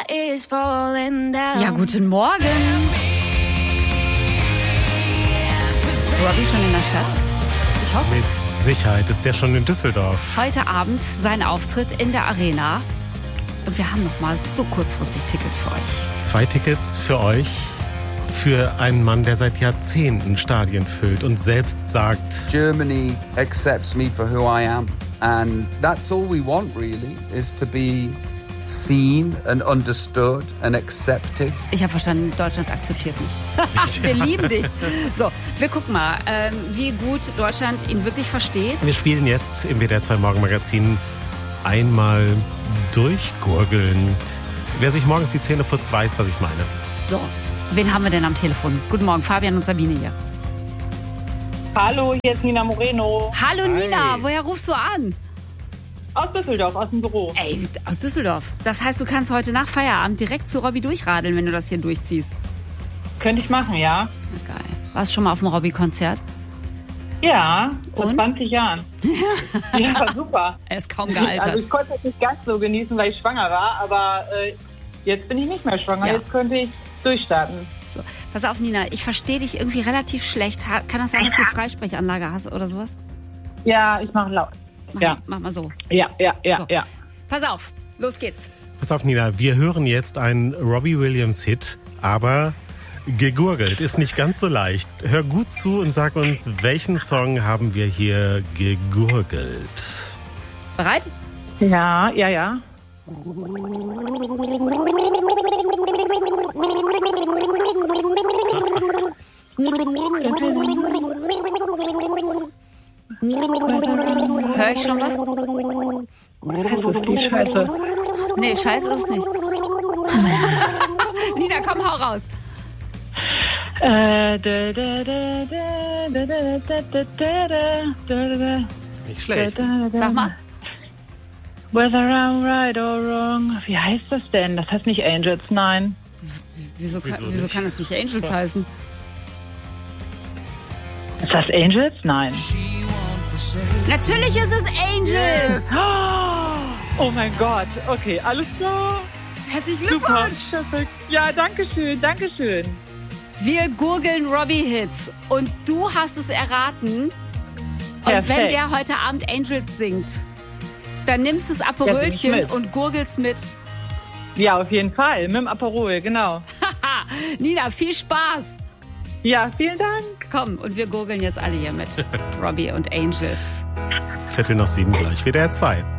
is falling down. Ja, guten Morgen. Ist Robbie schon in der Stadt? Ich hoffe Mit Sicherheit ist der schon in Düsseldorf. Heute Abend sein Auftritt in der Arena. Und wir haben noch mal so kurzfristig Tickets für euch. 2 Tickets für euch. Für einen Mann, der seit Jahrzehnten Stadien füllt und selbst sagt: Germany accepts me for who I am. And that's all we want, really, is to be seen and understood and accepted. Ich habe verstanden, Deutschland akzeptiert mich. Wir lieben dich. So, wir gucken mal, wie gut Deutschland ihn wirklich versteht. Wir spielen jetzt im WDR 2 Morgenmagazin einmal durchgurgeln. Wer sich morgens die Zähne putzt, weiß, was ich meine. So, wen haben wir denn am Telefon? Guten Morgen, Fabian und Sabine hier. Hallo, hier ist Nina Moreno. Hallo Nina, woher rufst du an? Aus Düsseldorf, aus dem Büro. Ey, aus Düsseldorf. Das heißt, du kannst heute nach Feierabend direkt zu Robbie durchradeln, wenn du das hier durchziehst. Könnte ich machen, ja. Na, geil. Warst du schon mal auf dem Robbie-Konzert? Ja, vor Und? 20 Jahren. Ja, super. Er ist kaum gealtert. Also ich konnte es nicht ganz so genießen, weil ich schwanger war, aber jetzt bin ich nicht mehr schwanger. Ja. Jetzt könnte ich durchstarten. So, pass auf, Nina, ich verstehe dich irgendwie relativ schlecht. Kann das sein, dass du Freisprechanlage hast oder sowas? Ja, ich mache laut. Mach mal so. Ja. So. Pass auf, los geht's. Pass auf, Nina, wir hören jetzt einen Robbie Williams-Hit, aber gegurgelt ist nicht ganz so leicht. Hör gut zu und sag uns, welchen Song haben wir hier gegurgelt? Bereit? Ja. Hör ich schon was? Das ist die Scheiße. Nee, scheiße ist es nicht. Nina, komm, hau raus. Nicht schlecht. Sag mal. Whether I'm right or wrong. Wie heißt das denn? Das heißt nicht Angels, nein. Wieso nicht? kann es nicht Angels heißen? Ist das Angels? Nein. Natürlich ist es Angels. Oh mein Gott. Okay, alles klar. Herzlichen Super. Glückwunsch. Perfekt. Ja, danke schön. Wir gurgeln Robbie-Hits und du hast es erraten. Und Perfekt. wenn der heute Abend Angels singt, dann nimmst du das Aperolchen mit. und gurgelst mit. Ja, auf jeden Fall. Mit dem Aperol, genau. Haha, Nina, viel Spaß. Ja, vielen Dank. Komm, und wir gurgeln jetzt alle hier mit. Robbie und Angels. 7:15 gleich, WDR 2.